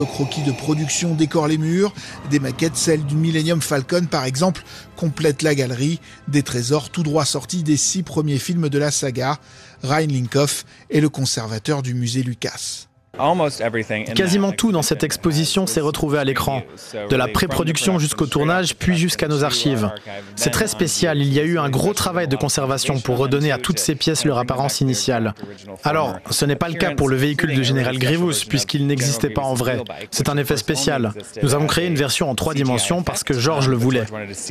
Le croquis de production décore les murs, des maquettes, celles du Millennium Falcon par exemple, complètent la galerie, des trésors tout droit sortis des 6 premiers films de la saga. Ryan Linkoff est le conservateur du musée Lucas. Quasiment tout dans cette exposition s'est retrouvé à l'écran, de la pré-production jusqu'au tournage, puis jusqu'à nos archives. C'est très spécial, il y a eu un gros travail de conservation pour redonner à toutes ces pièces leur apparence initiale. Alors, ce n'est pas le cas pour le véhicule de Général Grievous, puisqu'il n'existait pas en vrai. C'est un effet spécial. Nous avons créé une version en 3 dimensions parce que George le voulait.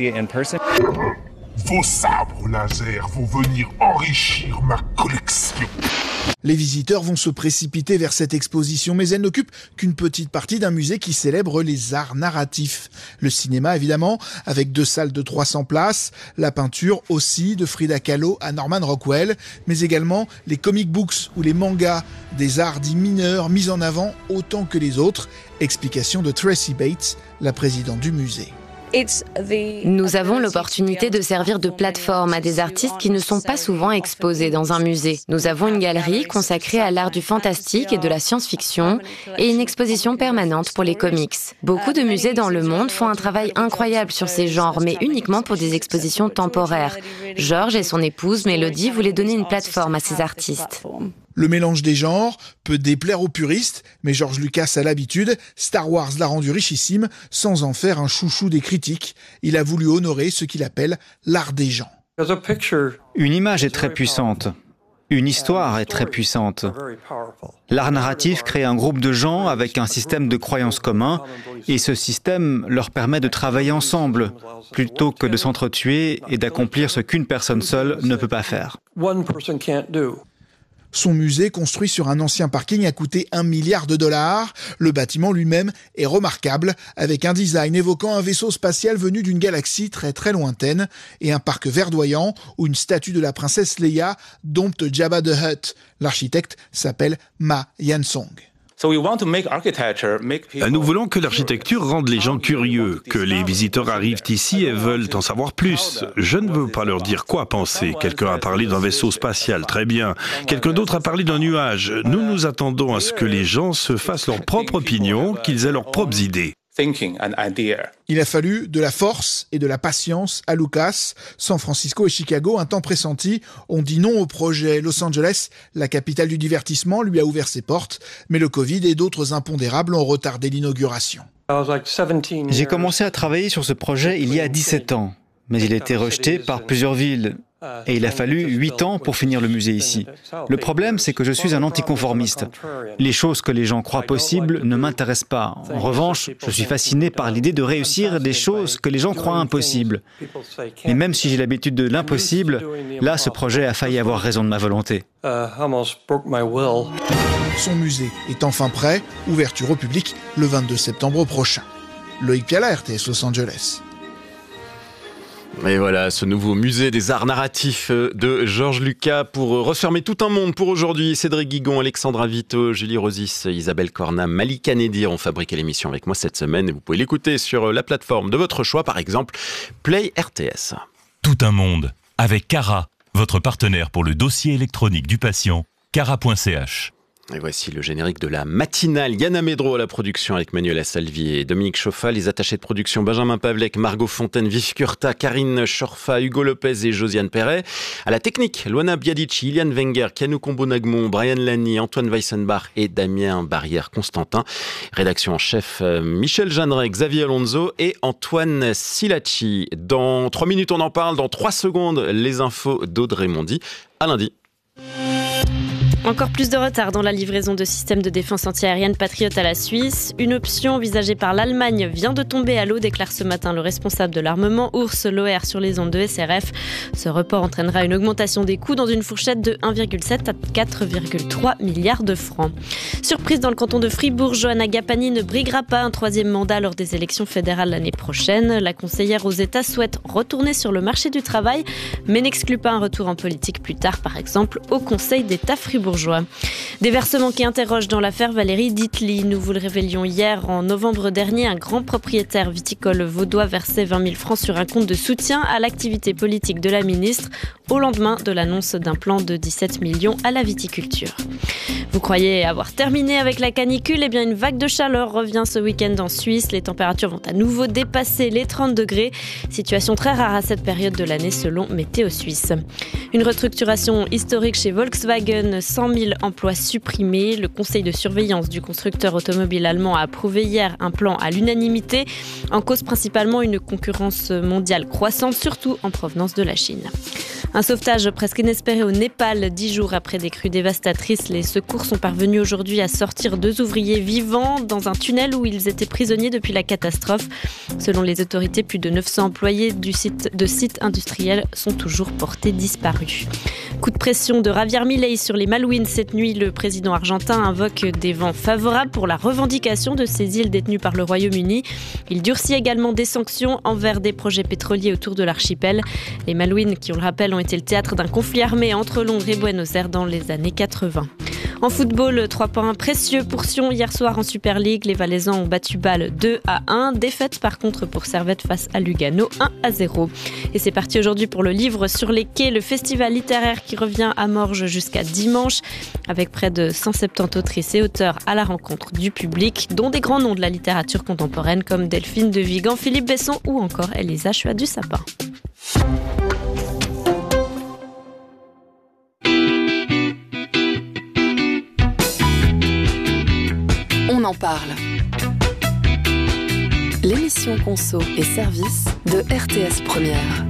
Vos sabres laser vont venir enrichir ma collection. Les visiteurs vont se précipiter vers cette exposition, mais elle n'occupe qu'une petite partie d'un musée qui célèbre les arts narratifs. Le cinéma, évidemment, avec 2 salles de 300 places, la peinture aussi, de Frida Kahlo à Norman Rockwell, mais également les comic books ou les mangas, des arts dits mineurs mis en avant autant que les autres. Explication de Tracy Bates, la présidente du musée. Nous avons l'opportunité de servir de plateforme à des artistes qui ne sont pas souvent exposés dans un musée. Nous avons une galerie consacrée à l'art du fantastique et de la science-fiction et une exposition permanente pour les comics. Beaucoup de musées dans le monde font un travail incroyable sur ces genres, mais uniquement pour des expositions temporaires. George et son épouse Melody voulaient donner une plateforme à ces artistes. Le mélange des genres peut déplaire aux puristes, mais George Lucas a l'habitude. Star Wars l'a rendu richissime sans en faire un chouchou des critiques. Il a voulu honorer ce qu'il appelle l'art des gens. Une image est très puissante. Une histoire est très puissante. L'art narratif crée un groupe de gens avec un système de croyances commun et ce système leur permet de travailler ensemble plutôt que de s'entretuer et d'accomplir ce qu'une personne seule ne peut pas faire. Son musée, construit sur un ancien parking, a coûté $1 milliard. Le bâtiment lui-même est remarquable, avec un design évoquant un vaisseau spatial venu d'une galaxie très très lointaine et un parc verdoyant où une statue de la princesse Leia dompte Jabba the Hutt. L'architecte s'appelle Ma Yansong. Nous voulons que l'architecture rende les gens curieux, que les visiteurs arrivent ici et veulent en savoir plus. Je ne veux pas leur dire quoi penser. Quelqu'un a parlé d'un vaisseau spatial, très bien. Quelqu'un d'autre a parlé d'un nuage. Nous nous attendons à ce que les gens se fassent leur propre opinion, qu'ils aient leurs propres idées. Il a fallu de la force et de la patience à Lucas. San Francisco et Chicago, un temps pressenti, ont dit non au projet. Los Angeles, la capitale du divertissement, lui a ouvert ses portes, mais le Covid et d'autres impondérables ont retardé l'inauguration. J'ai commencé à travailler sur ce projet il y a 17 ans, mais il a été rejeté par plusieurs villes. Et il a fallu 8 ans pour finir le musée ici. Le problème, c'est que je suis un anticonformiste. Les choses que les gens croient possibles ne m'intéressent pas. En revanche, je suis fasciné par l'idée de réussir des choses que les gens croient impossibles. Et même si j'ai l'habitude de l'impossible, là, ce projet a failli avoir raison de ma volonté. Son musée est enfin prêt, ouverture au public le 22 septembre prochain. Loïc Piala, RTS Los Angeles. Et voilà, ce nouveau musée des arts narratifs de George Lucas pour refermer tout un monde pour aujourd'hui. Cédric Guigon, Alexandra Vito, Julie Rosis, Isabelle Corna, Malika Nedir ont fabriqué l'émission avec moi cette semaine. Et vous pouvez l'écouter sur la plateforme de votre choix, par exemple Play RTS. Tout un monde avec Cara, votre partenaire pour le dossier électronique du patient, cara.ch. Et voici le générique de la matinale. Yana Médro à la production avec Manuela Salvi et Dominique Chauffat. Les attachés de production Benjamin Pavlec, Margot Fontaine, Vif Curta, Karine Chorfa, Hugo Lopez et Josiane Perret. À la technique, Luana Biadici, Iliane Wenger, Kianou Combo-Nagmon, Brian Lani, Antoine Weissenbach et Damien Barrière-Constantin. Rédaction en chef Michel Jeanneret, Xavier Alonso et Antoine Silacci. Dans 3 minutes, on en parle. Dans 3 secondes, les infos d'Audrey Mondy. À lundi. Encore plus de retard dans la livraison de systèmes de défense antiaérienne Patriot à la Suisse. Une option envisagée par l'Allemagne vient de tomber à l'eau, déclare ce matin le responsable de l'armement, Urs Loher, sur les ondes de SRF. Ce report entraînera une augmentation des coûts dans une fourchette de 1,7 à 4,3 milliards de francs. Surprise dans le canton de Fribourg, Johanna Gapani ne briguera pas un 3e mandat lors des élections fédérales l'année prochaine. La conseillère aux États souhaite retourner sur le marché du travail, mais n'exclut pas un retour en politique plus tard, par exemple au Conseil d'État fribourgeois. Des versements qui interrogent dans l'affaire Valérie Ditli. Nous vous le révélions hier. En novembre dernier, un grand propriétaire viticole vaudois versait 20 000 francs sur un compte de soutien à l'activité politique de la ministre. au lendemain de l'annonce d'un plan de 17 millions à la viticulture. Vous croyez avoir terminé avec la canicule ? Eh bien, une vague de chaleur revient ce week-end en Suisse. Les températures vont à nouveau dépasser les 30 degrés. Situation très rare à cette période de l'année selon Météo Suisse. Une restructuration historique chez Volkswagen, 100 000 emplois supprimés. Le conseil de surveillance du constructeur automobile allemand a approuvé hier un plan à l'unanimité. En cause principalement une concurrence mondiale croissante, surtout en provenance de la Chine. Un sauvetage presque inespéré au Népal. 10 jours après des crues dévastatrices, les secours sont parvenus aujourd'hui à sortir 2 ouvriers vivants dans un tunnel où ils étaient prisonniers depuis la catastrophe. Selon les autorités, plus de 900 employés de sites industriels sont toujours portés disparus. Coup de pression de Javier Milei sur les Malouines cette nuit. Le président argentin invoque des vents favorables pour la revendication de ces îles détenues par le Royaume-Uni. Il durcit également des sanctions envers des projets pétroliers autour de l'archipel. Les Malouines, qui on le rappelle, ont été le théâtre d'un conflit armé entre Londres et Buenos Aires dans les années 80. En football, 3 points précieux pour Sion hier soir en Super League. Les Valaisans ont battu Bâle 2-1. Défaite par contre pour Servette face à Lugano 1-0. Et c'est parti aujourd'hui pour le livre sur les quais, le festival littéraire qui revient à Morges jusqu'à dimanche, avec près de 170 autrices et auteurs à la rencontre du public, dont des grands noms de la littérature contemporaine comme Delphine de Vigan, Philippe Besson ou encore Elisa Chua-du-Sapin. On en parle. L'émission Conso et Service de RTS Première.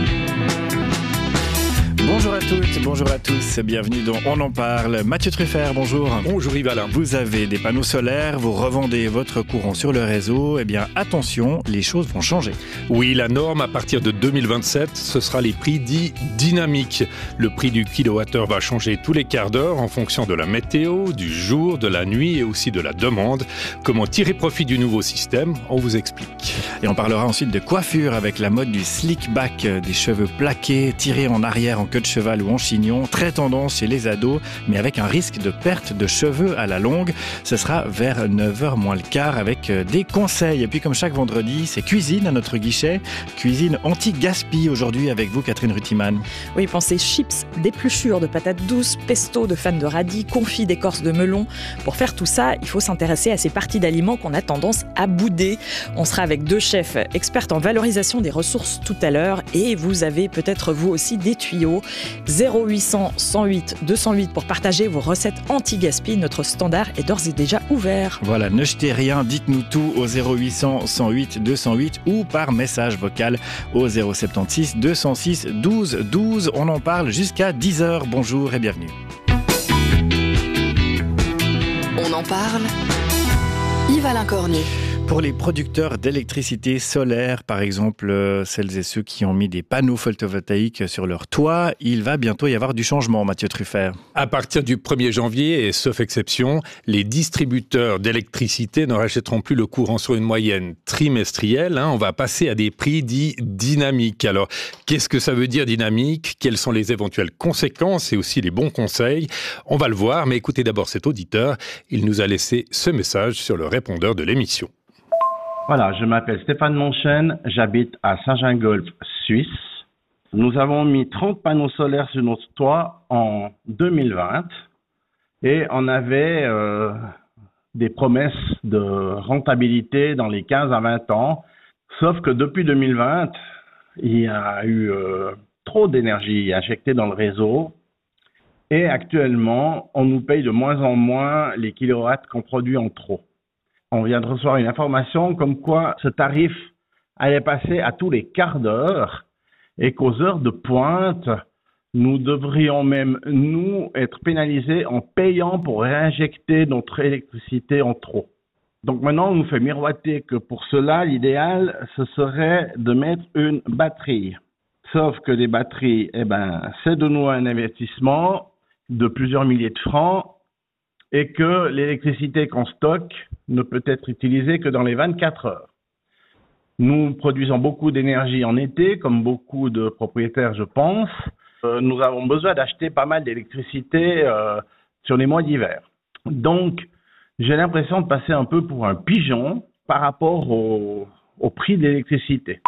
Bonjour à toutes, bonjour à tous, bienvenue dans On en parle. Mathieu Truffert, bonjour. Bonjour Yves Alain. Vous avez des panneaux solaires, vous revendez votre courant sur le réseau, eh bien attention, les choses vont changer. Oui, la norme à partir de 2027, ce sera les prix dits dynamiques. Le prix du kilowattheure va changer tous les quarts d'heure en fonction de la météo, du jour, de la nuit et aussi de la demande. Comment tirer profit du nouveau système ? On vous explique. Et on parlera ensuite de coiffure avec la mode du slick back, des cheveux plaqués, tirés en arrière en queue de cheval ou en chignon, très tendance chez les ados, mais avec un risque de perte de cheveux à la longue. Ce sera vers 9h moins le quart avec des conseils. Et puis comme chaque vendredi, c'est cuisine à notre guichet. Cuisine anti-gaspi aujourd'hui avec vous, Catherine Rutiman. Oui, pensez chips, d'épluchures de patates douces, pesto de fans de radis, confit d'écorce de melon. Pour faire tout ça, il faut s'intéresser à ces parties d'aliments qu'on a tendance à bouder. On sera avec 2 chefs experts en valorisation des ressources tout à l'heure et vous avez peut-être vous aussi des tuyaux. 0800 108 208 pour partager vos recettes anti-gaspi. Notre standard est d'ores et déjà ouvert. Voilà, ne jetez rien, dites-nous tout au 0800 108 208 ou par message vocal au 076 206 12 12. On en parle jusqu'à 10h. Bonjour et bienvenue. On en parle. Yves Alain Cornu. Pour les producteurs d'électricité solaire, par exemple, celles et ceux qui ont mis des panneaux photovoltaïques sur leur toit, il va bientôt y avoir du changement, Mathieu Truffert. À partir du 1er janvier, et sauf exception, les distributeurs d'électricité ne rachèteront plus le courant sur une moyenne trimestrielle. On va passer à des prix dits dynamiques. Alors, qu'est-ce que ça veut dire dynamique ? Quelles sont les éventuelles conséquences et aussi les bons conseils ? On va le voir, mais écoutez d'abord cet auditeur. Il nous a laissé ce message sur le répondeur de l'émission. Voilà, je m'appelle Stéphane Monchen, j'habite à Saint-Gingolf, Suisse. Nous avons mis 30 panneaux solaires sur notre toit en 2020 et on avait des promesses de rentabilité dans les 15 à 20 ans. Sauf que depuis 2020, il y a eu trop d'énergie injectée dans le réseau et actuellement, on nous paye de moins en moins les kilowatts qu'on produit en trop. On vient de recevoir une information comme quoi ce tarif allait passer à tous les quarts d'heure et qu'aux heures de pointe, nous devrions même, nous, être pénalisés en payant pour réinjecter notre électricité en trop. Donc maintenant, on nous fait miroiter que pour cela, l'idéal, ce serait de mettre une batterie. Sauf que les batteries, c'est de nouveau un investissement de plusieurs milliers de francs et que l'électricité qu'on stocke ne peut être utilisée que dans les 24 heures. Nous produisons beaucoup d'énergie en été, comme beaucoup de propriétaires, je pense. Nous avons besoin d'acheter pas mal d'électricité sur les mois d'hiver. Donc, j'ai l'impression de passer un peu pour un pigeon par rapport au prix de l'électricité.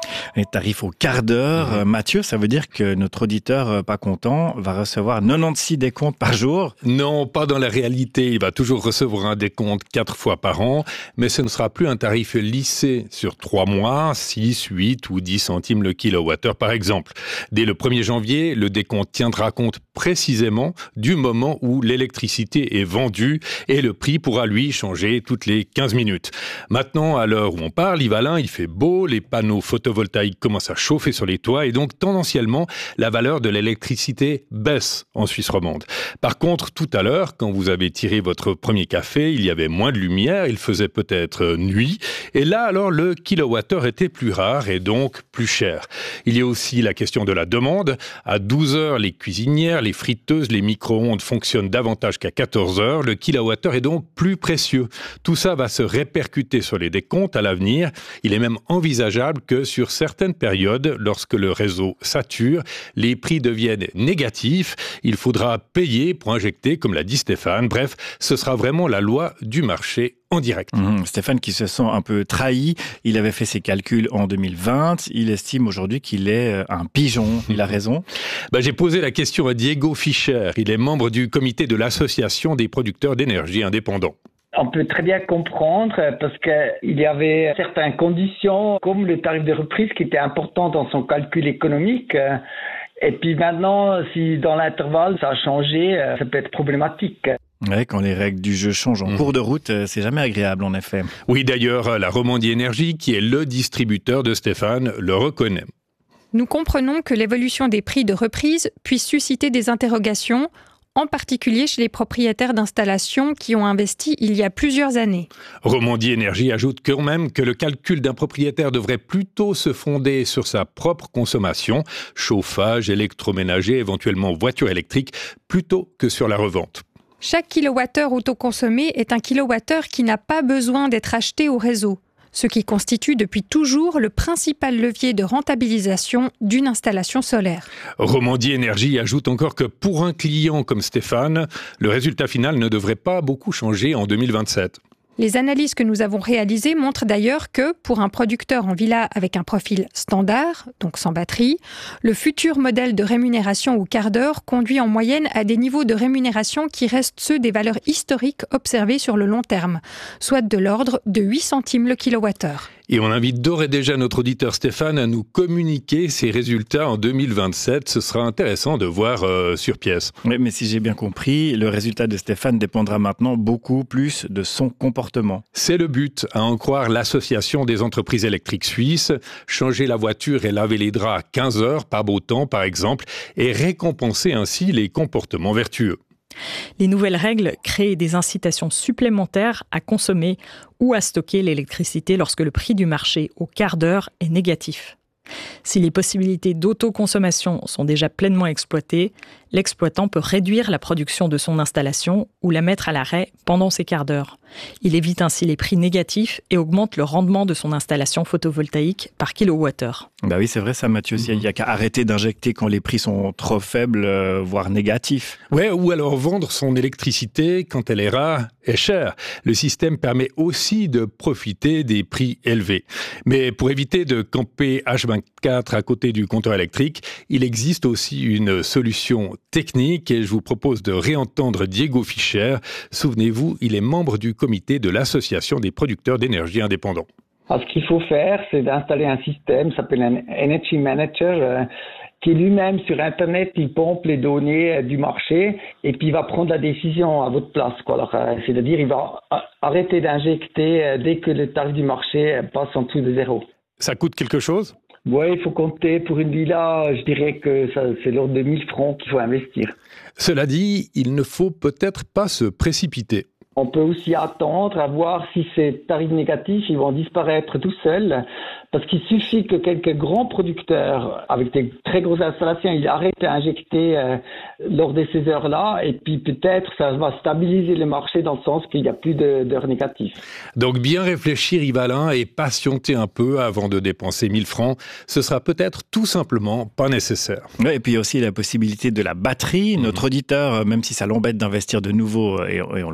Et tarif au quart d'heure. Mathieu, ça veut dire que notre auditeur pas content va recevoir 96 décomptes par jour? Non, pas dans la réalité. Il va toujours recevoir un décompte 4 fois par an, mais ce ne sera plus un tarif lissé sur 3 mois, 6, 8 ou 10 centimes le kilowattheure par exemple. Dès le 1er janvier, le décompte tiendra compte précisément du moment où l'électricité est vendue et le prix pourra lui changer toutes les 15 minutes. Maintenant, à l'heure où on parle, Yves-Alain, il fait beau, les panneaux photovoltaïques commencent à chauffer sur les toits et donc tendanciellement, la valeur de l'électricité baisse en Suisse romande. Par contre, tout à l'heure, quand vous avez tiré votre premier café, il y avait moins de lumière, il faisait peut-être nuit et là, alors, le kilowattheure était plus rare et donc plus cher. Il y a aussi la question de la demande. À 12 heures, les cuisinières, les friteuses, les micro-ondes fonctionnent davantage qu'à 14 heures. Le kilowattheure est donc plus précieux. Tout ça va se répercuter sur les décomptes à l'avenir. Il est même envisageable que sur certaines périodes, lorsque le réseau sature, les prix deviennent négatifs. Il faudra payer pour injecter, comme l'a dit Stéphane. Bref, ce sera vraiment la loi du marché en direct. Stéphane qui se sent un peu trahi, il avait fait ses calculs en 2020, il estime aujourd'hui qu'il est un pigeon, il a raison. J'ai posé la question à Diego Fischer, il est membre du comité de l'association des producteurs d'énergie indépendants. On peut très bien comprendre parce qu'il y avait certaines conditions comme le tarif de reprise qui était important dans son calcul économique. Et puis maintenant, si dans l'intervalle ça a changé, ça peut être problématique. Ouais, quand les règles du jeu changent en cours de route, c'est jamais agréable en effet. Oui, d'ailleurs, la Romandie Énergie, qui est le distributeur de Stéphane, le reconnaît. Nous comprenons que l'évolution des prix de reprise puisse susciter des interrogations, en particulier chez les propriétaires d'installations qui ont investi il y a plusieurs années. Romandie Énergie ajoute quand même que le calcul d'un propriétaire devrait plutôt se fonder sur sa propre consommation, chauffage, électroménager, éventuellement voiture électrique, plutôt que sur la revente. Chaque kilowattheure autoconsommé est un kilowattheure qui n'a pas besoin d'être acheté au réseau, ce qui constitue depuis toujours le principal levier de rentabilisation d'une installation solaire. Romandie Énergie ajoute encore que pour un client comme Stéphane, le résultat final ne devrait pas beaucoup changer en 2027. Les analyses que nous avons réalisées montrent d'ailleurs que, pour un producteur en villa avec un profil standard, donc sans batterie, le futur modèle de rémunération au quart d'heure conduit en moyenne à des niveaux de rémunération qui restent ceux des valeurs historiques observées sur le long terme, soit de l'ordre de 8 centimes le kilowattheure. Et on invite d'ores et déjà notre auditeur Stéphane à nous communiquer ses résultats en 2027. Ce sera intéressant de voir sur pièce. Oui, mais si j'ai bien compris, le résultat de Stéphane dépendra maintenant beaucoup plus de son comportement. C'est le but, à en croire l'Association des entreprises électriques suisses. Changer la voiture et laver les draps à 15 heures, par beau temps par exemple, et récompenser ainsi les comportements vertueux. Les nouvelles règles créent des incitations supplémentaires à consommer ou à stocker l'électricité lorsque le prix du marché au quart d'heure est négatif. Si les possibilités d'autoconsommation sont déjà pleinement exploitées, l'exploitant peut réduire la production de son installation ou la mettre à l'arrêt pendant ces quarts d'heure. Il évite ainsi les prix négatifs et augmente le rendement de son installation photovoltaïque par kilowattheure. Bah oui, c'est vrai ça, Mathieu. Il n'y a qu'à arrêter d'injecter quand les prix sont trop faibles, voire négatifs. Ouais, ou alors vendre son électricité quand elle est rare et chère. Le système permet aussi de profiter des prix élevés. Mais pour éviter de camper H24 à côté du compteur électrique, il existe aussi une solution technique et je vous propose de réentendre Diego Fischer. Souvenez-vous, il est membre du comité de l'Association des producteurs d'énergie indépendants. Alors, ce qu'il faut faire, c'est d'installer un système, ça s'appelle un Energy Manager, qui lui-même sur Internet, il pompe les données du marché et puis il va prendre la décision à votre place, quoi. Alors, c'est-à-dire, il va arrêter d'injecter dès que le tarif du marché passe en dessous de zéro. Ça coûte quelque chose ? Oui, il faut compter pour une villa, je dirais que c'est l'ordre de 1000 francs qu'il faut investir. Cela dit, il ne faut peut-être pas se précipiter. On peut aussi attendre à voir si ces tarifs négatifs ils vont disparaître tout seuls, parce qu'il suffit que quelques grands producteurs avec des très grosses installations ils arrêtent d'injecter lors de ces heures-là, et puis peut-être ça va stabiliser le marché dans le sens qu'il n'y a plus d'heures négatives. Donc bien réfléchir, Yves-Alain, et patienter un peu avant de dépenser 1000 francs, ce sera peut-être tout simplement pas nécessaire. Ouais, et puis aussi la possibilité de la batterie. Notre auditeur, même si ça l'embête d'investir de nouveau, et on le comprend,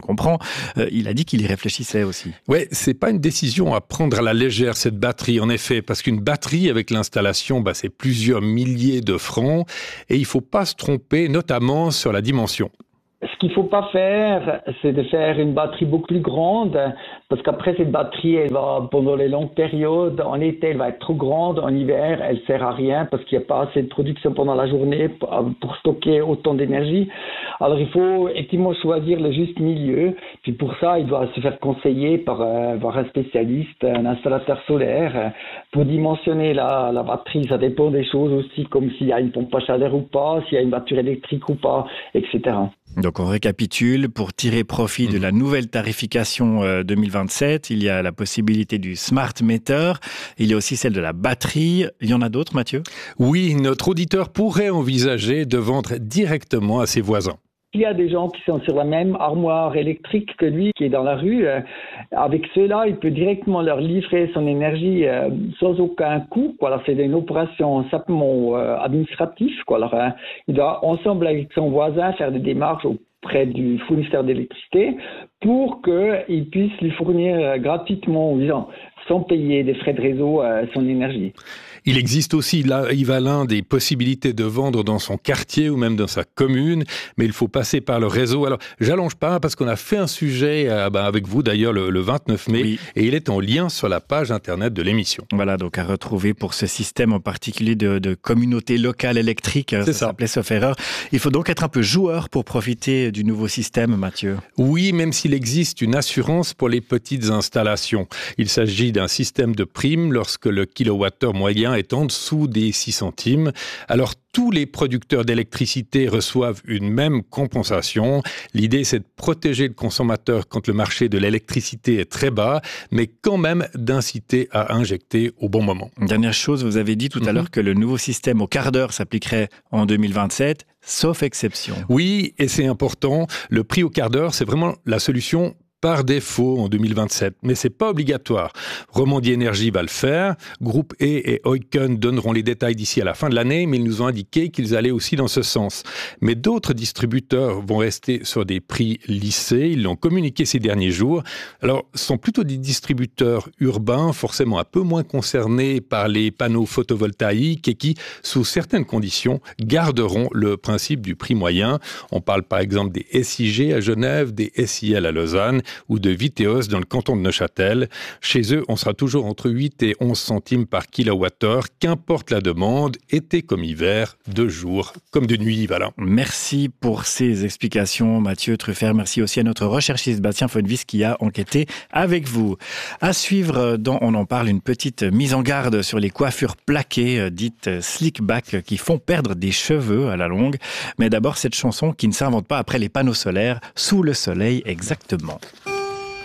Il a dit qu'il y réfléchissait aussi. Ouais, c'est pas une décision à prendre à la légère, cette batterie, en effet, parce qu'une batterie avec l'installation, c'est plusieurs milliers de francs, et il faut pas se tromper, notamment sur la dimension. Ce qu'il faut pas faire, c'est de faire une batterie beaucoup plus grande, parce qu'après cette batterie, elle va, pendant les longues périodes, en été, elle va être trop grande, en hiver, elle sert à rien, parce qu'il n'y a pas assez de production pendant la journée pour stocker autant d'énergie. Alors il faut effectivement choisir le juste milieu, puis pour ça, il doit se faire conseiller par un spécialiste, un installateur solaire, pour dimensionner la batterie. Ça dépend des choses aussi, comme s'il y a une pompe à chaleur ou pas, s'il y a une voiture électrique ou pas, etc. Donc on récapitule, pour tirer profit de la nouvelle tarification 2027, il y a la possibilité du smart meter, il y a aussi celle de la batterie. Il y en a d'autres, Mathieu ? Oui, notre auditeur pourrait envisager de vendre directement à ses voisins. Il y a des gens qui sont sur la même armoire électrique que lui, qui est dans la rue. Avec ceux-là, il peut directement leur livrer son énergie sans aucun coût. Alors, c'est une opération simplement administrative. Alors, il doit, ensemble avec son voisin, faire des démarches auprès du fournisseur d'électricité pour qu'il puisse lui fournir gratuitement, sans payer des frais de réseau, son énergie. Il existe aussi, là, Yvalin, des possibilités de vendre dans son quartier ou même dans sa commune, mais il faut passer par le réseau. Alors, j'allonge pas parce qu'on a fait un sujet avec vous d'ailleurs le 29 mai, oui. Et il est en lien sur la page internet de l'émission. Voilà, donc à retrouver pour ce système en particulier de communauté locale électrique, ça s'appelait sauf erreur. Il faut donc être un peu joueur pour profiter du nouveau système, Mathieu. Oui, même s'il existe une assurance pour les petites installations. Il s'agit d'un système de prime lorsque le kilowattheure moyen est en dessous des 6 centimes. Alors, tous les producteurs d'électricité reçoivent une même compensation. L'idée, c'est de protéger le consommateur quand le marché de l'électricité est très bas, mais quand même d'inciter à injecter au bon moment. Dernière chose, vous avez dit tout à l'heure que le nouveau système au quart d'heure s'appliquerait en 2027, sauf exception. Oui, et c'est important. Le prix au quart d'heure, c'est vraiment la solution par défaut en 2027, mais c'est pas obligatoire. Romandie Énergie va le faire. Groupe E et Oiken donneront les détails d'ici à la fin de l'année, mais ils nous ont indiqué qu'ils allaient aussi dans ce sens. Mais d'autres distributeurs vont rester sur des prix lissés. Ils l'ont communiqué ces derniers jours. Alors, ce sont plutôt des distributeurs urbains, forcément un peu moins concernés par les panneaux photovoltaïques et qui, sous certaines conditions, garderont le principe du prix moyen. On parle par exemple des SIG à Genève, des SIL à Lausanne, ou de Viteos dans le canton de Neuchâtel. Chez eux, on sera toujours entre 8 et 11 centimes par kilowattheure, qu'importe la demande, été comme hiver, de jour comme de nuit, voilà. Merci pour ces explications, Mathieu Truffert. Merci aussi à notre recherchiste Bastien Fonvis qui a enquêté avec vous. À suivre dans On en parle, une petite mise en garde sur les coiffures plaquées, dites slickback, qui font perdre des cheveux à la longue. Mais d'abord, cette chanson qui ne s'invente pas après les panneaux solaires, Sous le soleil exactement.